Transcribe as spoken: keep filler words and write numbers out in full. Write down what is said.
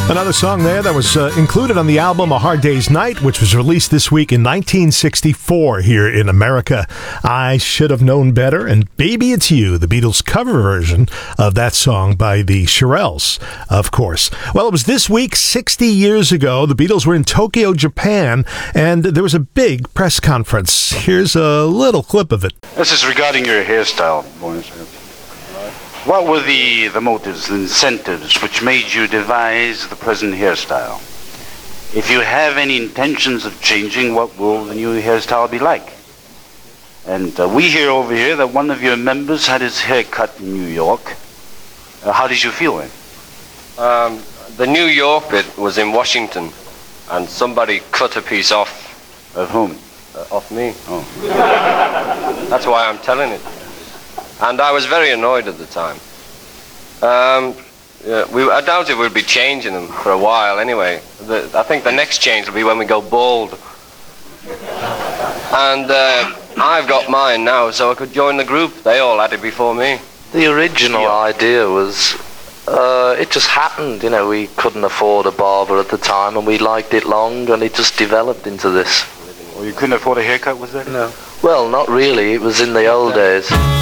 Another song there that was uh, included on the album A Hard Day's Night, which was released this week in nineteen sixty-four here in America. I Should Have Known Better, and Baby It's You, the Beatles cover version of that song by the Shirelles, of course. Well, it was this week, sixty years ago. The Beatles were in Tokyo, Japan, and there was a big press conference. Here's a little clip of it. This is regarding your hairstyle, boys. What were the, the motives, the incentives which made you devise the present hairstyle? If you have any intentions of changing, what will the new hairstyle be like? And uh, we hear over here that one of your members had his hair cut in New York. Uh, how did you feel then? Um, the New York bit was in Washington, and somebody cut a piece off. Of whom? Uh, off me. Oh. That's why I'm telling it. And I was very annoyed at the time. Um, yeah, we, I doubt if we'd be changing them for a while anyway. The, I think the next change will be when we go bald. And uh, I've got mine now, so I could join the group. They all had it before me. The original Yeah. idea was, uh, it just happened, you know, we couldn't afford a barber at the time and we liked it long and it just developed into this. Well, you couldn't afford a haircut, was that? No. Well, not really, it was in the old days.